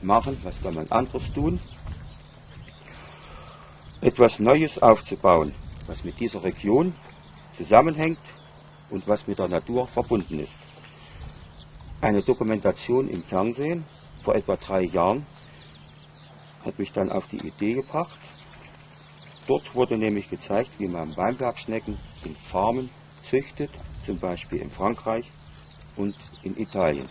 machen, was kann man anderes tun, etwas Neues aufzubauen, was mit dieser Region zusammenhängt und was mit der Natur verbunden ist. Eine Dokumentation im Fernsehen vor etwa 3 Jahren hat mich dann auf die Idee gebracht. Dort wurde nämlich gezeigt, wie man Weinbergschnecken in Farmen züchtet, zum Beispiel in Frankreich und in Italien.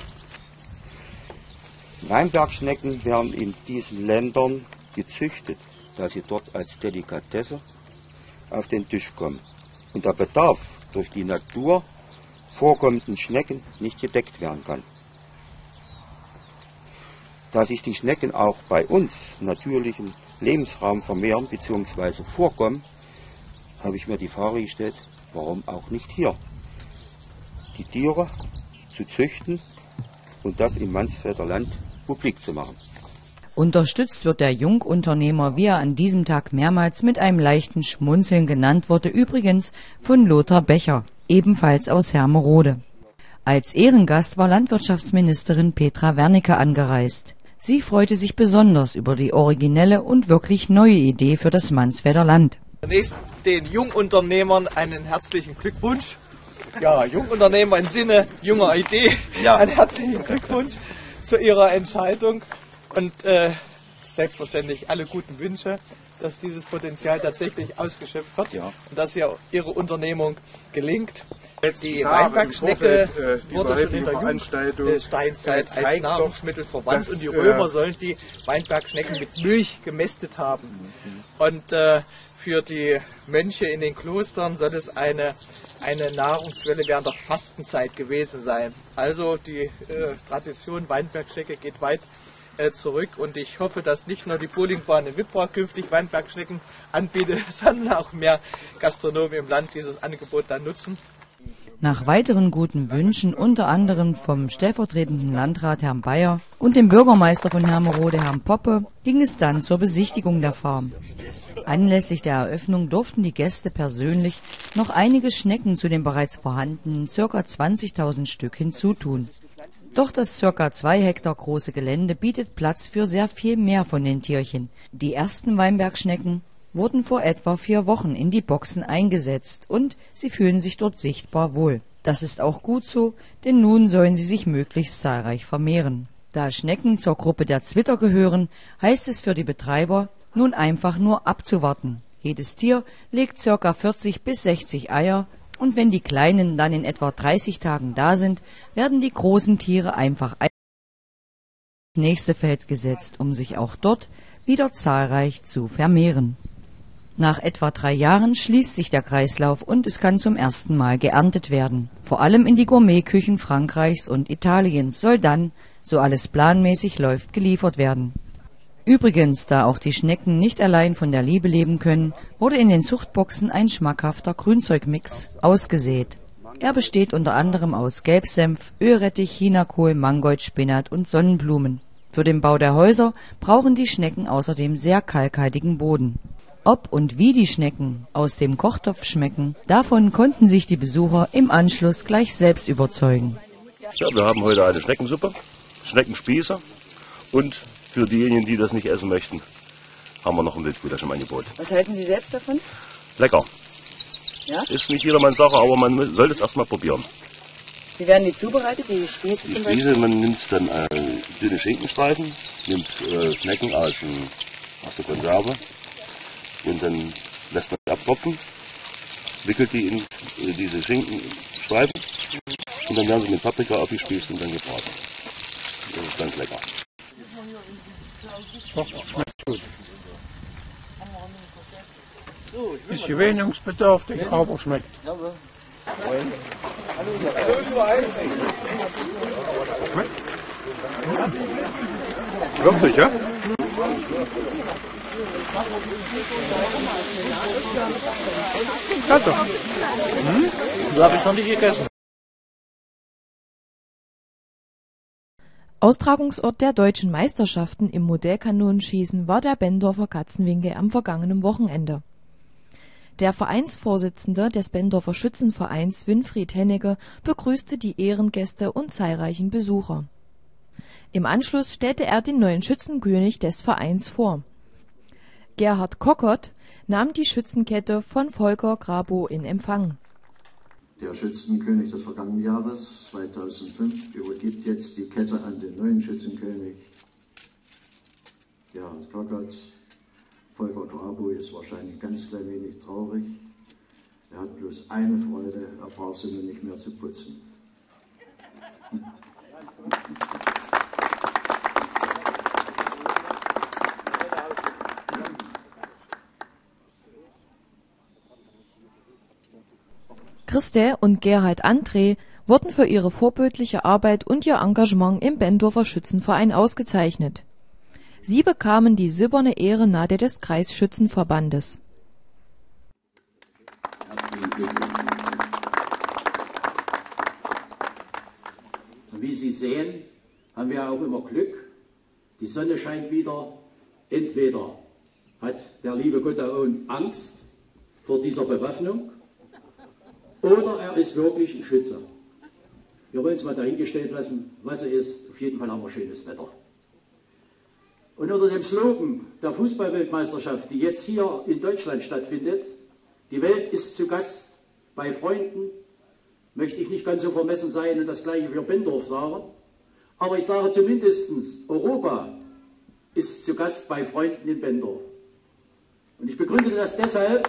Weinbergschnecken werden in diesen Ländern gezüchtet, da sie dort als Delikatesse auf den Tisch kommen und der Bedarf durch die Natur vorkommenden Schnecken nicht gedeckt werden kann. Da sich die Schnecken auch bei uns im natürlichen Lebensraum vermehren bzw. vorkommen, habe ich mir die Frage gestellt, warum auch nicht hier? Die Tiere zu züchten und das im Mansfelder Land publik zu machen. Unterstützt wird der Jungunternehmer, wie er an diesem Tag mehrmals mit einem leichten Schmunzeln genannt wurde, übrigens von Lothar Becher, ebenfalls aus Hermerode. Als Ehrengast war Landwirtschaftsministerin Petra Wernicke angereist. Sie freute sich besonders über die originelle und wirklich neue Idee für das Mansfelder Land. Zunächst den Jungunternehmern einen herzlichen Glückwunsch. Ja, Jungunternehmer im Sinne junger Idee. Ja. Einen herzlichen Glückwunsch zu ihrer Entscheidung und selbstverständlich alle guten Wünsche, dass dieses Potenzial tatsächlich ausgeschöpft wird, ja, und dass ihre Unternehmung gelingt. Die Weinbergschnecke wurde schon in der Steinzeit als Nahrungsmittel verwandt und die Römer sollen die Weinbergschnecken mit Milch gemästet haben. Und für die Mönche in den Klostern soll es eine Nahrungsquelle während der Fastenzeit gewesen sein. Also die Tradition Weinbergschnecke geht weit zurück und ich hoffe, dass nicht nur die Bowlingbahn in Wippra künftig Weinbergschnecken anbietet, sondern auch mehr Gastronomen im Land dieses Angebot dann nutzen. Nach weiteren guten Wünschen, unter anderem vom stellvertretenden Landrat Herrn Bayer und dem Bürgermeister von Hermerode Herrn Poppe, ging es dann zur Besichtigung der Farm. Anlässlich der Eröffnung durften die Gäste persönlich noch einige Schnecken zu den bereits vorhandenen ca. 20.000 Stück hinzutun. Doch das ca. 2 Hektar große Gelände bietet Platz für sehr viel mehr von den Tierchen. Die ersten Weinbergschnecken wurden vor etwa 4 Wochen in die Boxen eingesetzt und sie fühlen sich dort sichtbar wohl. Das ist auch gut so, denn nun sollen sie sich möglichst zahlreich vermehren. Da Schnecken zur Gruppe der Zwitter gehören, heißt es für die Betreiber, nun einfach nur abzuwarten. Jedes Tier legt ca. 40 bis 60 Eier und wenn die Kleinen dann in etwa 30 Tagen da sind, werden die großen Tiere einfach ins nächste Feld gesetzt, um sich auch dort wieder zahlreich zu vermehren. Nach etwa 3 Jahren schließt sich der Kreislauf und es kann zum ersten Mal geerntet werden. Vor allem in die Gourmetküchen Frankreichs und Italiens soll dann, so alles planmäßig läuft, geliefert werden. Übrigens, da auch die Schnecken nicht allein von der Liebe leben können, wurde in den Zuchtboxen ein schmackhafter Grünzeugmix ausgesät. Er besteht unter anderem aus Gelbsenf, Ölrettich, Chinakohl, Mangold, Spinat und Sonnenblumen. Für den Bau der Häuser brauchen die Schnecken außerdem sehr kalkhaltigen Boden. Ob und wie die Schnecken aus dem Kochtopf schmecken, davon konnten sich die Besucher im Anschluss gleich selbst überzeugen. Ja, wir haben heute eine Schneckensuppe, Schneckenspieße und für diejenigen, die das nicht essen möchten, haben wir noch ein Wildgulasch im Angebot. Was halten Sie selbst davon? Lecker. Ja? Ist nicht jedermanns Sache, aber man sollte es erstmal probieren. Wie werden die zubereitet, die Spieße Die zum Beispiel? Spieße, man nimmt dann dünne Schinkenstreifen, nimmt Schnecken aus der Konserve und dann lässt man sie abtropfen, wickelt die in diese Schinkenstreifen und dann werden sie mit Paprika aufgespießt und dann gebraten. Das ist ganz lecker. Schmeckt gut. Ist gewöhnungsbedürftig, aber schmeckt. Würzig, ja? Also. So habe ich es noch nicht gegessen. Austragungsort der deutschen Meisterschaften im Modellkanonenschießen war der Benndorfer Katzenwinkel am vergangenen Wochenende. Der Vereinsvorsitzende des Benndorfer Schützenvereins, Winfried Hennecke, begrüßte die Ehrengäste und zahlreichen Besucher. Im Anschluss stellte er den neuen Schützenkönig des Vereins vor. Gerhard Kockert nahm die Schützenkette von Volker Grabow in Empfang. Der Schützenkönig des vergangenen Jahres, 2005, übergibt jetzt die Kette an den neuen Schützenkönig. Gerhard Kockert. Volker Grabow ist wahrscheinlich ganz klein wenig traurig. Er hat bloß eine Freude, er braucht sie nur nicht mehr zu putzen. Christe und Gerhard André wurden für ihre vorbildliche Arbeit und ihr Engagement im Bendorfer Schützenverein ausgezeichnet. Sie bekamen die silberne Ehrennadel des Kreisschützenverbandes. Wie Sie sehen, haben wir auch immer Glück. Die Sonne scheint wieder. Entweder hat der liebe Gott Angst vor dieser Bewaffnung oder er ist wirklich ein Schütze. Wir wollen es mal dahingestellt lassen, was er ist. Auf jeden Fall haben wir schönes Wetter. Und unter dem Slogan der Fußballweltmeisterschaft, die jetzt hier in Deutschland stattfindet, die Welt ist zu Gast bei Freunden, möchte ich nicht ganz so vermessen sein und das gleiche für Bendorf sagen. Aber ich sage zumindest, Europa ist zu Gast bei Freunden in Bendorf. Und ich begründe das deshalb,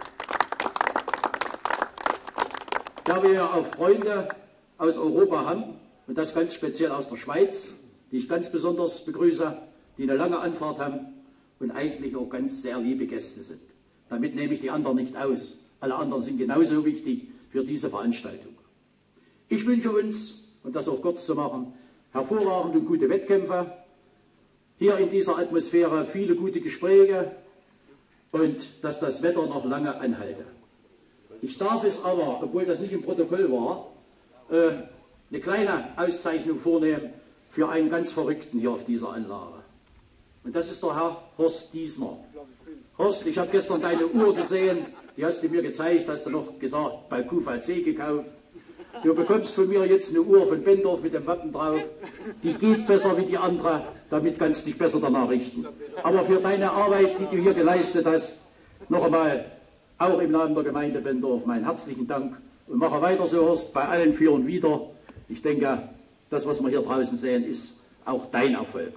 da wir ja auch Freunde aus Europa haben und das ganz speziell aus der Schweiz, die ich ganz besonders begrüße, die eine lange Anfahrt haben und eigentlich auch ganz sehr liebe Gäste sind. Damit nehme ich die anderen nicht aus. Alle anderen sind genauso wichtig für diese Veranstaltung. Ich wünsche uns, und das auch kurz zu machen, hervorragende und gute Wettkämpfe, hier in dieser Atmosphäre viele gute Gespräche und dass das Wetter noch lange anhalte. Ich darf es aber, obwohl das nicht im Protokoll war, eine kleine Auszeichnung vornehmen für einen ganz Verrückten hier auf dieser Anlage. Und das ist der Herr Horst Diesner. Horst, ich habe gestern deine Uhr gesehen, die hast du mir gezeigt, hast du noch gesagt, bei QVC gekauft. Du bekommst von mir jetzt eine Uhr von Bendorf mit dem Wappen drauf. Die geht besser wie die andere, damit kannst du dich besser danach richten. Aber für deine Arbeit, die du hier geleistet hast, noch einmal, auch im Namen der Gemeinde Bendorf, meinen herzlichen Dank. Und mache weiter so, Horst, bei allen für und wieder. Ich denke, das, was wir hier draußen sehen, ist auch dein Erfolg.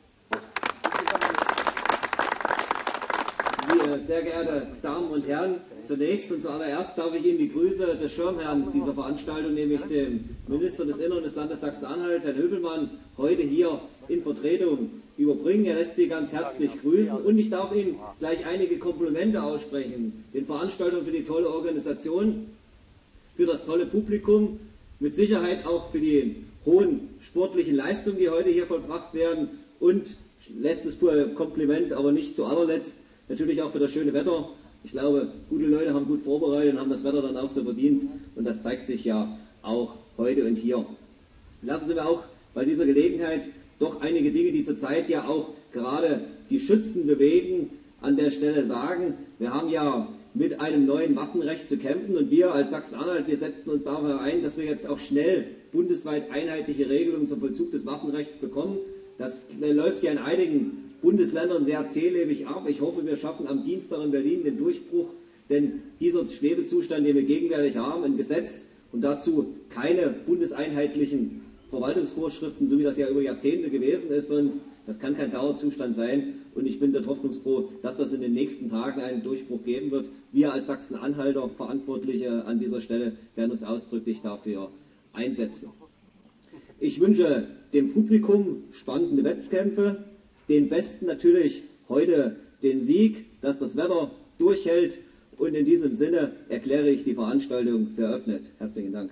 Sehr geehrte Damen und Herren, zunächst und zuallererst darf ich Ihnen die Grüße des Schirmherrn dieser Veranstaltung, nämlich dem Minister des Innern des Landes Sachsen-Anhalt, Herrn Höbelmann, heute hier in Vertretung überbringen. Er lässt Sie ganz herzlich grüßen und ich darf Ihnen gleich einige Komplimente aussprechen. Den Veranstaltern für die tolle Organisation, für das tolle Publikum, mit Sicherheit auch für die hohen sportlichen Leistungen, die heute hier vollbracht werden und letztes Kompliment, aber nicht zu allerletzt, natürlich auch für das schöne Wetter. Ich glaube, gute Leute haben gut vorbereitet und haben das Wetter dann auch so verdient. Und das zeigt sich ja auch heute und hier. Lassen Sie mir auch bei dieser Gelegenheit doch einige Dinge, die zurzeit ja auch gerade die Schützen bewegen, an der Stelle sagen. Wir haben ja mit einem neuen Waffenrecht zu kämpfen und wir als Sachsen-Anhalt, wir setzen uns dafür ein, dass wir jetzt auch schnell bundesweit einheitliche Regelungen zum Vollzug des Waffenrechts bekommen. Das läuft ja in einigen Bundesländern sehr zählebig ab. Ich hoffe, wir schaffen am Dienstag in Berlin den Durchbruch, denn dieser Schwebezustand, den wir gegenwärtig haben, ein Gesetz und dazu keine bundeseinheitlichen Verwaltungsvorschriften, so wie das ja über Jahrzehnte gewesen ist, sonst das kann kein Dauerzustand sein. Und ich bin dort hoffnungsfroh, dass das in den nächsten Tagen einen Durchbruch geben wird. Wir als Sachsen-Anhalter Verantwortliche an dieser Stelle werden uns ausdrücklich dafür einsetzen. Ich wünsche dem Publikum spannende Wettkämpfe, den Besten natürlich heute den Sieg, dass das Wetter durchhält und in diesem Sinne erkläre ich die Veranstaltung für eröffnet. Herzlichen Dank.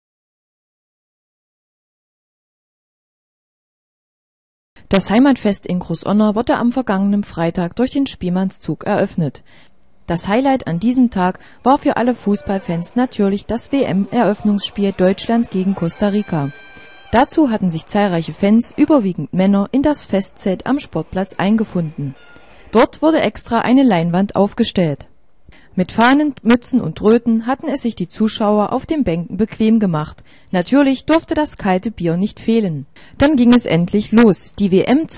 Das Heimatfest in Großonner wurde am vergangenen Freitag durch den Spielmannszug eröffnet. Das Highlight an diesem Tag war für alle Fußballfans natürlich das WM-Eröffnungsspiel Deutschland gegen Costa Rica. Dazu hatten sich zahlreiche Fans, überwiegend Männer, in das Festzelt am Sportplatz eingefunden. Dort wurde extra eine Leinwand aufgestellt. Mit Fahnen, Mützen und Tröten hatten es sich die Zuschauer auf den Bänken bequem gemacht. Natürlich durfte das kalte Bier nicht fehlen. Dann ging es endlich los. Die WM